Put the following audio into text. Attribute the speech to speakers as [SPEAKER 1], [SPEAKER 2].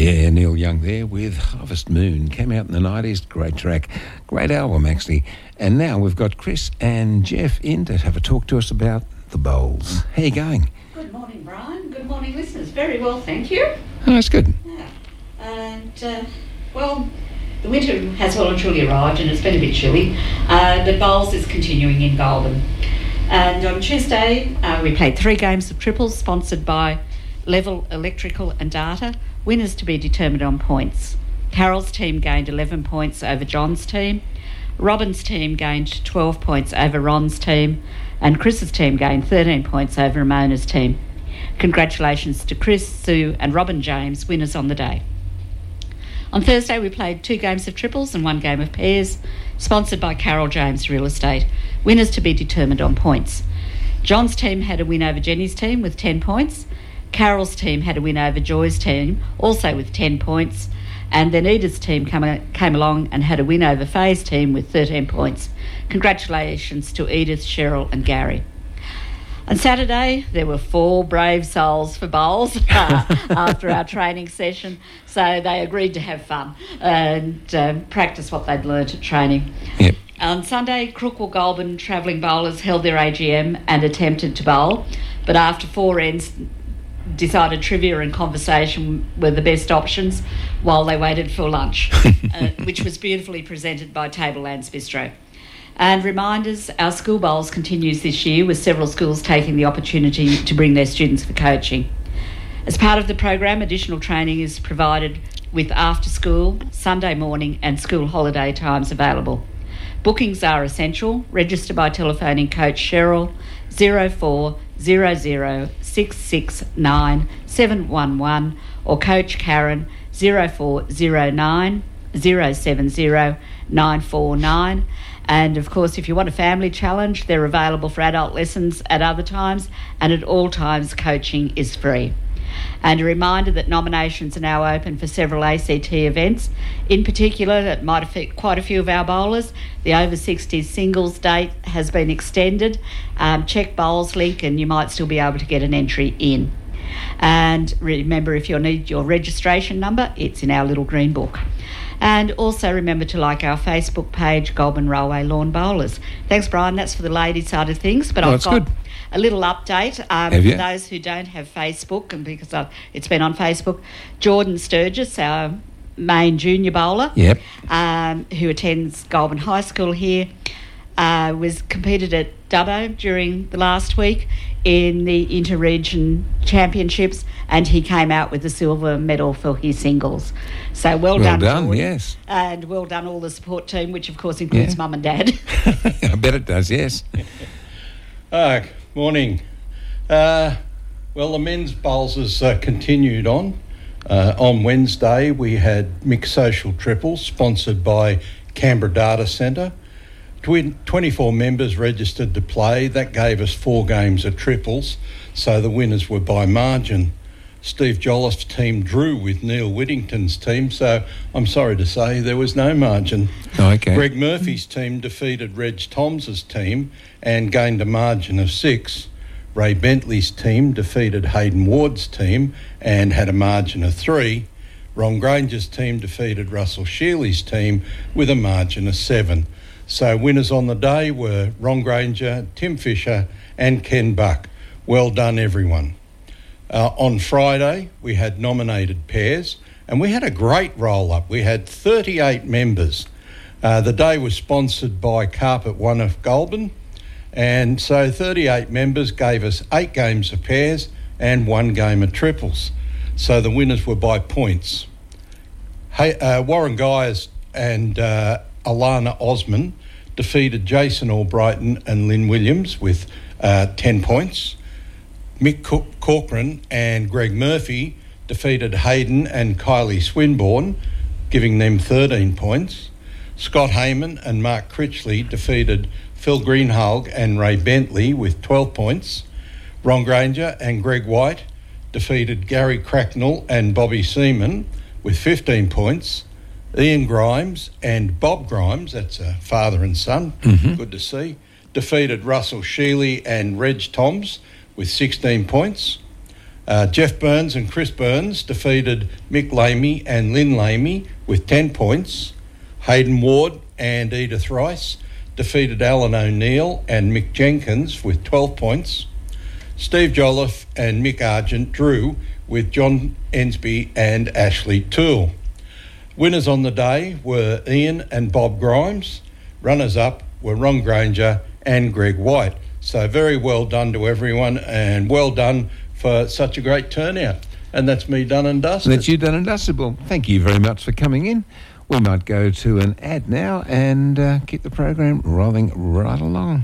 [SPEAKER 1] Yeah, Neil Young there with Harvest Moon. Came out in the 90s. Great track. Great album, actually. And now we've got Chris and Jeff in to have a talk to us about the bowls. How you going?
[SPEAKER 2] Good morning, Brian. Good morning, listeners. Very well, thank you.
[SPEAKER 1] Oh, that's good.
[SPEAKER 2] Yeah. And, well, the winter has well and truly arrived and it's been a bit chilly. But bowls is continuing in Goulburn. And on Tuesday, we played 3 games of triples sponsored by Level Electrical and Data. Winners to be determined on points. Carol's team gained 11 points over John's team. Robin's team gained 12 points over Ron's team. And Chris's team gained 13 points over Ramona's team. Congratulations to Chris, Sue and Robin James, winners on the day. On Thursday, we played 2 games of triples and 1 game of pairs, sponsored by Carol James Real Estate. Winners to be determined on points. John's team had a win over Jenny's team with 10 points. Carol's team had a win over Joy's team, also with 10 points. And then Edith's team came along and had a win over Faye's team with 13 points. Congratulations to Edith, Cheryl and Gary. On Saturday, there were 4 brave souls for bowls after our training session, so they agreed to have fun and practice what they'd learnt at training.
[SPEAKER 1] Yep.
[SPEAKER 2] On Sunday, Crookwell Goulburn travelling bowlers held their AGM and attempted to bowl, but after 4 ends, decided trivia and conversation were the best options while they waited for lunch, which was beautifully presented by Tablelands Bistro. And reminders, our school bowls continues this year with several schools taking the opportunity to bring their students for coaching. As part of the program, additional training is provided with after school, Sunday morning and school holiday times available. Bookings are essential. Register by telephoning Coach Cheryl 0400 669 711 or Coach Karen 0409 070 949. And of course, if you want a family challenge, they're available for adult lessons at other times, and at all times coaching is free. And a reminder that nominations are now open for several ACT events. In particular, that might affect quite a few of our bowlers. The over 60s singles date has been extended. Check bowls link and you might still be able to get an entry in. And remember, if you need your registration number, it's in our little green book. And also remember to like our Facebook page, Goulburn Railway Lawn Bowlers. Thanks, Brian. That's for the ladies' side of things. But I've got a little update for those who don't have Facebook, and because it's been on Facebook. Jordan Sturgis, our main junior bowler, who attends Goulburn High School here, was competed at Dubbo during the last week in the Inter-Region Championships, and he came out with the silver medal for his singles. So well done, Jordan.
[SPEAKER 1] Yes.
[SPEAKER 2] And well done all the support team, which of course includes Mum and Dad.
[SPEAKER 1] I bet it does, yes.
[SPEAKER 3] Morning. Well, the men's bowls has continued on. On Wednesday, we had mixed social triples sponsored by Canberra Data Centre. 24 members registered to play. That gave us 4 games of triples, so the winners were by margin. Steve Jolliffe's team drew with Neil Whittington's team, so I'm sorry to say there was no margin.
[SPEAKER 1] Okay.
[SPEAKER 3] Greg Murphy's team defeated Reg Toms's team and gained a margin of 6. Ray Bentley's team defeated Hayden Ward's team and had a margin of 3. Ron Granger's team defeated Russell Shealy's team with a margin of 7. So winners on the day were Ron Granger, Tim Fisher and Ken Buck. Well done, everyone. On Friday, we had nominated pairs and we had a great roll-up. We had 38 members. The day was sponsored by Carpet One of Goulburn, and so 38 members gave us 8 games of pairs and 1 game of triples. So the winners were by points. Warren Gyers and Alana Osman defeated Jason Albrighton and Lynn Williams with 10 points. Mick Corcoran and Greg Murphy defeated Hayden and Kylie Swinburne, giving them 13 points. Scott Heyman and Mark Critchley defeated Phil Greenhalgh and Ray Bentley with 12 points. Ron Granger and Greg White defeated Gary Cracknell and Bobby Seaman with 15 points. Ian Grimes and Bob Grimes, that's a father and son, good to see, defeated Russell Shealy and Reg Toms with 16 points. Jeff Burns and Chris Burns defeated Mick Lamey and Lynn Lamey with 10 points. Hayden Ward and Edith Rice defeated Alan O'Neill and Mick Jenkins with 12 points. Steve Jolliffe and Mick Argent drew with John Ensby and Ashley Toole. Winners on the day were Ian and Bob Grimes. Runners-up were Ron Granger and Greg White. So very well done to everyone, and well done for such a great turnout. And that's me done and dusted.
[SPEAKER 1] That's you done and dusted. Well, thank you very much for coming in. We might go to an ad now and keep the program rolling right along.